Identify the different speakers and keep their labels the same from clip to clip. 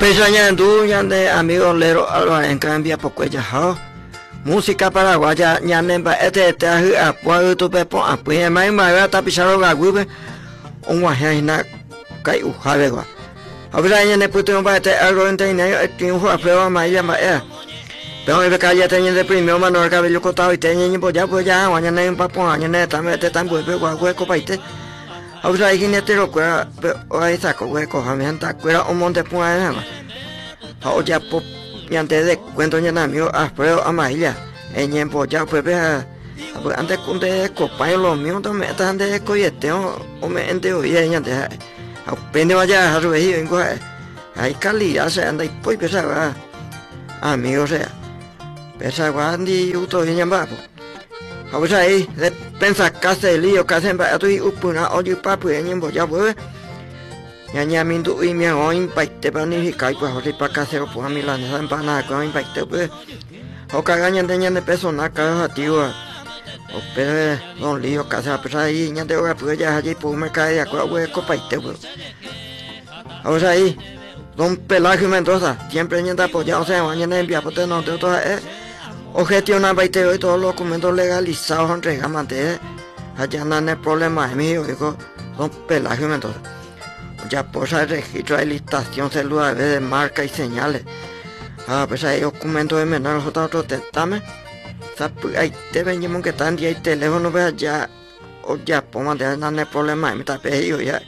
Speaker 1: Pesaña duña de amigos lero alba en cambia poco ya ha. Música paraguaya ñanemba este apuado tu pepo apuye mai mai ta pisaro ga gube. Un wahina kai uhavegwa. Habla ñane puto ba te algo entene tiempo a prueba mai ya mai. Pero el calle tenía de primero mano el cabello cortado y tenía ni pues ya mañana en papo mañana también te tan pues hueco paite. Ahora hay quien te lo cuela, pero ahí saco hueco, a mí anda cuela un monte pues nada. Ahora ya pues y antes de cuento ya nada mío pero a mailla, en el pues ya pues antes cuando de copa los míos también están de coyete o me ente hoy ya antes. Apenas vaya a reír en cuál, hay calidad se anda y pues pesaba, amigo sea. Pesa guandi uto nyamba po. Hausa ai le pensa kase lio kase ba atu upuna oju papu nyimbo ja bo. Nya mindu i mi oin paite bani kai po hori pa kase po amila na pa na ko oin paite po. Hoka ganya de peso na ka hatiwa. O pe don lio kase pesa ai nya de ora po ja haji po me kai ya ko we ko paite po. Hausa ai don Pelagio Mendoza siempre nya da po ya o sea mañana envía po te no de todo Objeción baite hoy todos los documentos legalizados en regamante allá no hay problema es mío digo don Pelagio Mendoza ya posa el registro de listación celular de marca y señales pues hay documentos de menor otro testame ahí te venimos que están y hay teléfono ve allá o ya pongan de no hay problema me está pedido ya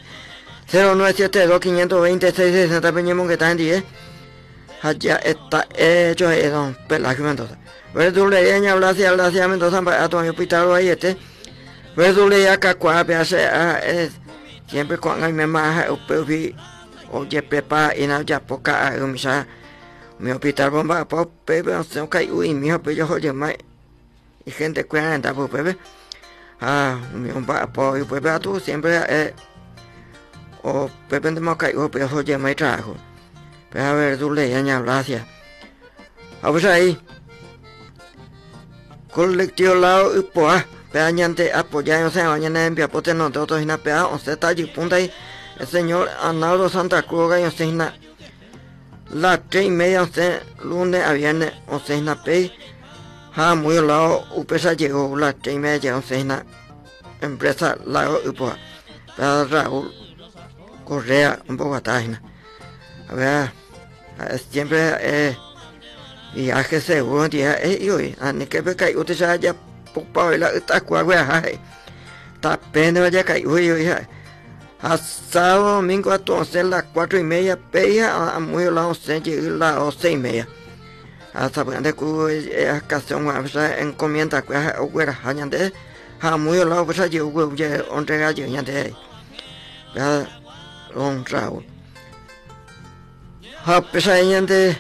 Speaker 1: 0972-520-660 venimos que están 10 allá está hecho don Pelagio Mendoza. Verdule ella habla hacia Mendoza a tu hospital ahí verdule ya cacua hace siempre cuando me maja o pevi o ya pepa y no ya poca mi hospital bomba pop pepe se cae uy mi hospital oye mai y gente cuenta por pepe mi bomba po y pepe a tú siempre o pepe de moca y pepe oye mai trabajo pero a verdule ella habla hacia vamos ahí colectivo lado y poa peañante apoyar o sea mañana envía pote no de otros hina pea o sea está punta ahí el señor Arnaldo Santa Cruz y o sea hina las 3:30 o sea lunes a viernes o sea hina pei muy lado upesa llegó las 3:30 o sea hina empresa lado y poa para Raúl Correa un poco atajina a ver siempre viaje seguro dia hoy ani que pe kai uti sa ja pupa la ta kwa gua hai ta pena ya kai hoy sábado domingo a entonces las 4:30 peya a muy la 11 la 6:30 hasta cuando cu ocasión a encomienda kwa ogura hañande muy la pues yo ya entrega yo ñande ya on Raúl pesa ñande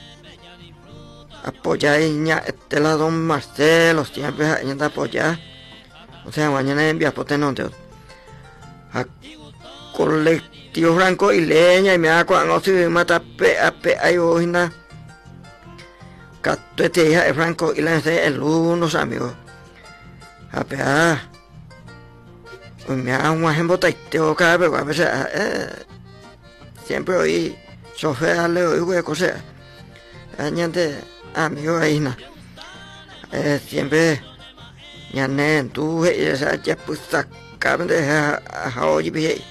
Speaker 1: apoyar este lado don Marcelo siempre anda apoyar o sea mañana envía potente a colectivo Franco y Leña y me da cuando se mata hay una catete de Franco y Leña el unos amigos a pear me da un ejemplo taiteo cada vez a veces siempre oí sofía leo y hueco sea añade amigo ahí na siempre ya ne tú esa ya pues sacaron de hoy bien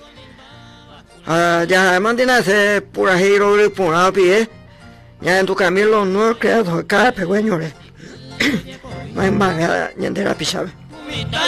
Speaker 1: ya mantiene se pura giro de pura pie ya en tu camino no creo cada pequeño le más ya de la pisaba